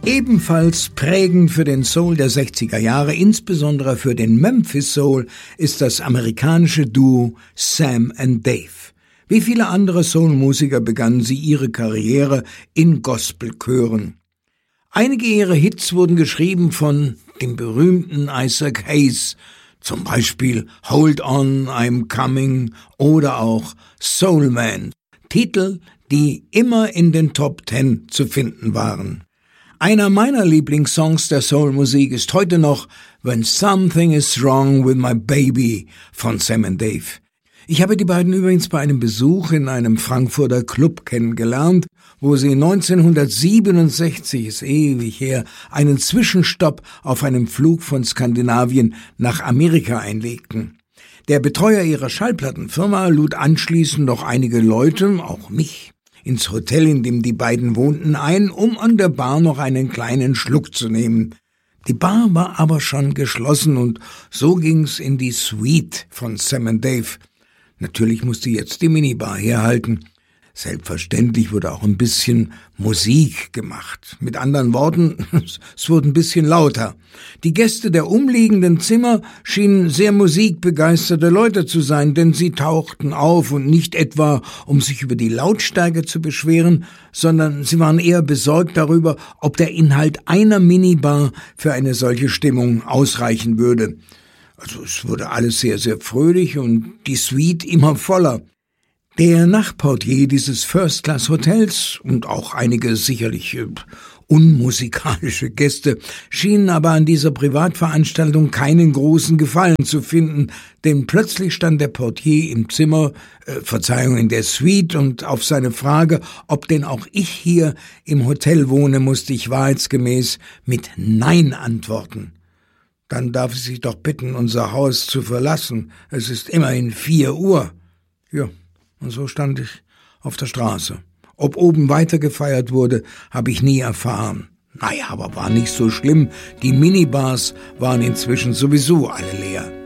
Ebenfalls prägend für den Soul der 60er Jahre, insbesondere für den Memphis Soul, ist das amerikanische Duo Sam and Dave. Wie viele andere Soul-Musiker begannen sie ihre Karriere in Gospelchören. Einige ihrer Hits wurden geschrieben von dem berühmten Isaac Hayes, zum Beispiel Hold On, I'm Coming oder auch Soul Man, Titel, die immer in den Top 10 zu finden waren. Einer meiner Lieblingssongs der Soul-Musik ist heute noch When Something is Wrong with My Baby von Sam and Dave. Ich habe die beiden übrigens bei einem Besuch in einem Frankfurter Club kennengelernt, wo sie 1967, ist ewig her, einen Zwischenstopp auf einem Flug von Skandinavien nach Amerika einlegten. Der Betreuer ihrer Schallplattenfirma lud anschließend noch einige Leute, auch mich, ins Hotel, in dem die beiden wohnten, ein, um an der Bar noch einen kleinen Schluck zu nehmen. Die Bar war aber schon geschlossen und so ging's in die Suite von Sam and Dave. Natürlich musste jetzt die Minibar herhalten. Selbstverständlich wurde auch ein bisschen Musik gemacht. Mit anderen Worten, es wurde ein bisschen lauter. Die Gäste der umliegenden Zimmer schienen sehr musikbegeisterte Leute zu sein, denn sie tauchten auf und nicht etwa, um sich über die Lautstärke zu beschweren, sondern sie waren eher besorgt darüber, ob der Inhalt einer Minibar für eine solche Stimmung ausreichen würde. Also es wurde alles sehr, sehr fröhlich und die Suite immer voller. Der Nachtportier dieses First-Class-Hotels und auch einige sicherlich unmusikalische Gäste schienen aber an dieser Privatveranstaltung keinen großen Gefallen zu finden, denn plötzlich stand der Portier im Zimmer, in der Suite, und auf seine Frage, ob denn auch ich hier im Hotel wohne, musste ich wahrheitsgemäß mit Nein antworten. Dann darf ich Sie doch bitten, unser Haus zu verlassen. Es ist immerhin 4 Uhr. Ja. Und so stand ich auf der Straße. Ob oben weiter gefeiert wurde, habe ich nie erfahren. Naja, aber war nicht so schlimm. Die Minibars waren inzwischen sowieso alle leer.